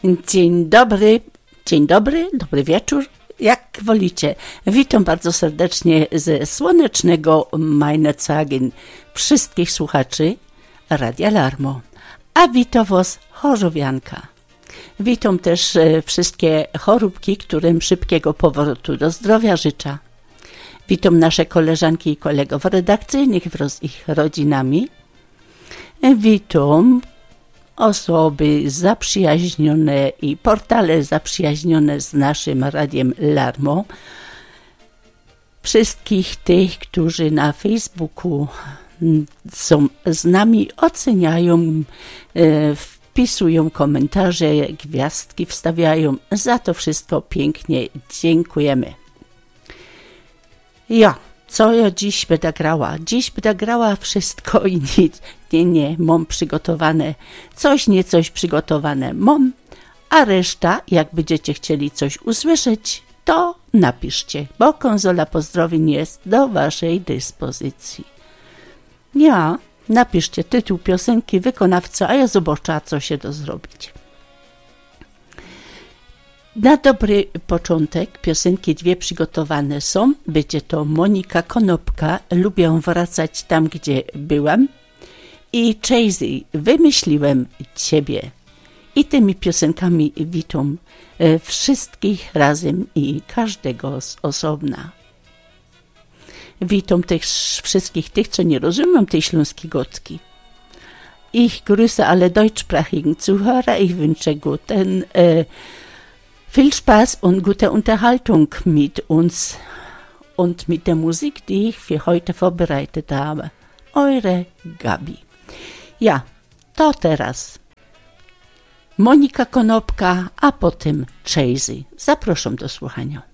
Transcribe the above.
Dzień dobry, dobry wieczór, jak wolicie. Witam bardzo serdecznie ze słonecznego Mainecagen wszystkich słuchaczy Radia Larmo. A witam was chorzowianka. Witam też wszystkie choróbki, którym szybkiego powrotu do zdrowia życzę. Witam nasze koleżanki i kolegów redakcyjnych wraz z ich rodzinami. Witam osoby zaprzyjaźnione i portale zaprzyjaźnione z naszym Radiem Larmo. Wszystkich tych, którzy na Facebooku są z nami, oceniają, wpisują komentarze, gwiazdki wstawiają. Za to wszystko pięknie dziękujemy. Co ja dziś będę grała? Dziś będę grała wszystko i nic. Nie, mam przygotowane coś przygotowane mam, a reszta, jak będziecie chcieli coś usłyszeć, to napiszcie, bo konsola pozdrowień jest do waszej dyspozycji. Napiszcie tytuł piosenki, wykonawca, a ja zobaczę, co się da zrobić. Na dobry początek piosenki dwie przygotowane są. Będzie to Monika Konopka, Lubię wracać tam, gdzie byłam, i Chazy, Wymyśliłem ciebie. I tymi piosenkami witam wszystkich razem i każdego z osobna. Witam wszystkich tych, co nie rozumieją tej śląskiej gotki. Ich grüße alle deutschsprachigen Zuhörer. Ich wünsche guten viel Spaß und gute Unterhaltung mit uns und mit der Musik, die ich für heute vorbereitet habe. Eure Gabi. To teraz Monika Konopka, a potem Chazy. Zapraszam do słuchania.